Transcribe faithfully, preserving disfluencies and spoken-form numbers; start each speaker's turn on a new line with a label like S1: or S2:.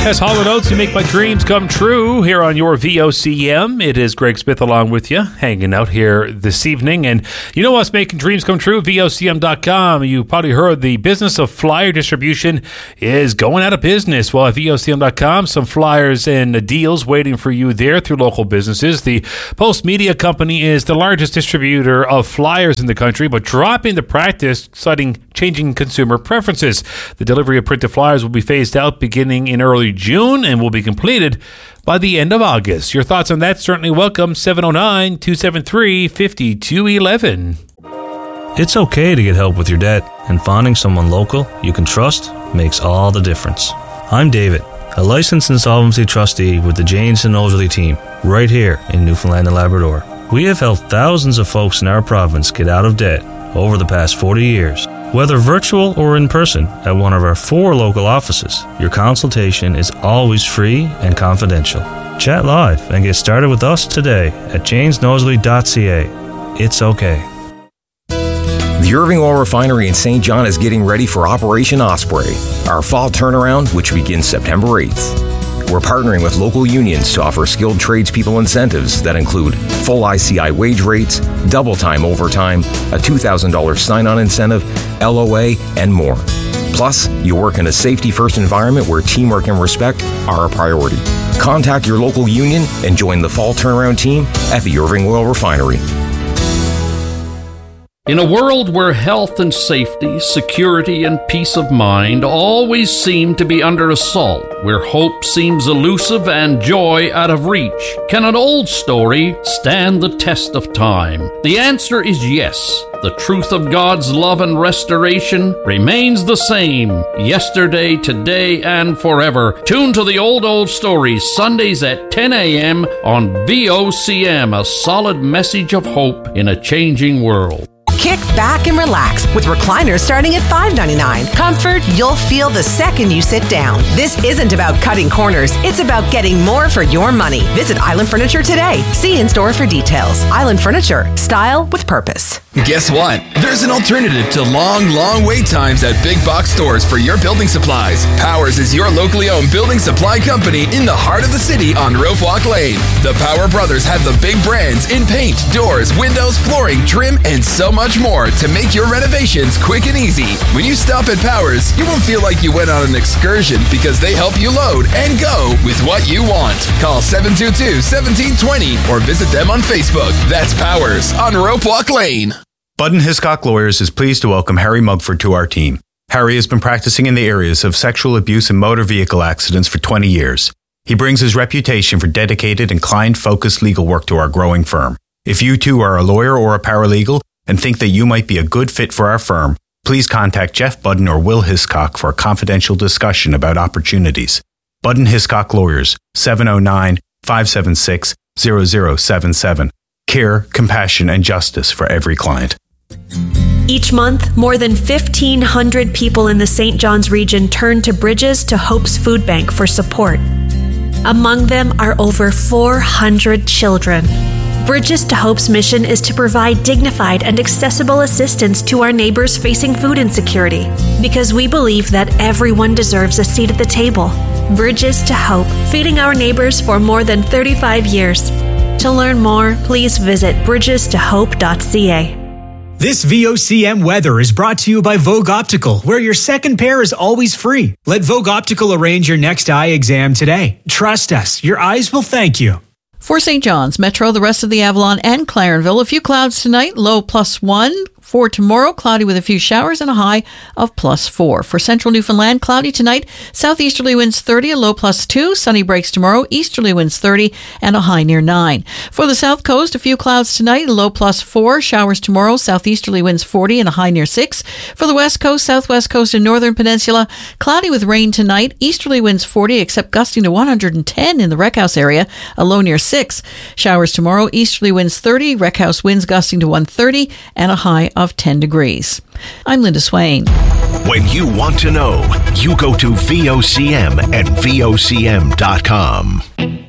S1: As Hall and Oates, you make my dreams come true here on your V O C M. It is Greg Smith along with you, hanging out here this evening. And you know what's making dreams come true? V O C M dot com. You probably heard the business of flyer distribution is going out of business. Well, at V O C M dot com, some flyers and deals waiting for you there through local businesses. The Post Media Company is the largest distributor of flyers in the country, but dropping the practice, citing changing consumer preferences. The delivery of printed flyers will be phased out beginning in early June and will be completed by the end of August. Your thoughts on that? Certainly welcome. seven oh nine, two seven three, five two one one.
S2: It's okay to get help with your debt, and finding someone local you can trust makes all the difference. I'm David, a licensed insolvency trustee with the Janes and Nosely team right here in Newfoundland and Labrador. We have helped thousands of folks in our province get out of debt over the past forty years. Whether virtual or in person at one of our four local offices, your consultation is always free and confidential. Chat live and get started with us today at janes nosely dot c a. It's okay.
S3: The Irving Oil Refinery in Saint John is getting ready for Operation Osprey, our fall turnaround, which begins September eighth. We're partnering with local unions to offer skilled tradespeople incentives that include full I C I wage rates, double time overtime, a two thousand dollars sign-on incentive, L O A, and more. Plus, you work in a safety-first environment where teamwork and respect are a priority. Contact your local union and join the fall turnaround team at the Irving Oil Refinery.
S4: In a world where health and safety, security and peace of mind always seem to be under assault, where hope seems elusive and joy out of reach, can an old story stand the test of time? The answer is yes. The truth of God's love and restoration remains the same, yesterday, today, and forever. Tune to the Old Old Stories, Sundays at ten a.m. on V O C M, a solid message of hope in a changing world.
S5: Kick back and relax with recliners starting at five ninety-nine. Comfort you'll feel the second you sit down. This isn't about cutting corners. It's about getting more for your money. Visit Island Furniture today. See in store for details. Island Furniture. Style with purpose.
S6: Guess what? There's an alternative to long, long wait times at big box stores for your building supplies. Powers is your locally owned building supply company in the heart of the city on Rope Walk Lane. The Power Brothers have the big brands in paint, doors, windows, flooring, trim, and so much more to make your renovations quick and easy. When you stop at Powers, you won't feel like you went on an excursion because they help you load and go with what you want. Call seven two two, one seven two zero or visit them on Facebook. That's Powers on Rope Walk Lane.
S7: Budden Hiscock Lawyers is pleased to welcome Harry Mugford to our team. Harry has been practicing in the areas of sexual abuse and motor vehicle accidents for twenty years. He brings his reputation for dedicated and client-focused legal work to our growing firm. If you too are a lawyer or a paralegal and think that you might be a good fit for our firm, please contact Jeff Budden or Will Hiscock for a confidential discussion about opportunities. Budden Hiscock Lawyers, seven oh nine, five seven six, zero zero seven seven. Care, compassion, and justice for every client.
S8: Each month, more than fifteen hundred people in the Saint John's region turn to Bridges to Hope's Food Bank for support. Among them are over four hundred children. Bridges to Hope's mission is to provide dignified and accessible assistance to our neighbors facing food insecurity, because we believe that everyone deserves a seat at the table. Bridges to Hope, feeding our neighbors for more than thirty-five years. To learn more, please visit bridges to hope dot c a.
S9: This V O C M weather is brought to you by Vogue Optical, where your second pair is always free. Let Vogue Optical arrange your next eye exam today. Trust us, your eyes will thank you.
S10: For Saint John's, Metro, the rest of the Avalon, and Clarenville, a few clouds tonight, low plus one. For tomorrow, cloudy with a few showers and a high of plus four. For central Newfoundland, cloudy tonight, southeasterly winds thirty, a low plus two. Sunny breaks tomorrow, easterly winds thirty, and a high near nine. For the south coast, a few clouds tonight, a low plus four. Showers tomorrow, southeasterly winds forty, and a high near six. For the west coast, southwest coast, and northern peninsula, cloudy with rain tonight, easterly winds forty, except gusting to one hundred ten in the Wreck House area, a low near six. Showers tomorrow, easterly winds thirty, Wreck House winds gusting to one thirty, and a high of ten degrees. I'm Linda Swain.
S11: When you want to know, you go to V O C M at V O C M dot com.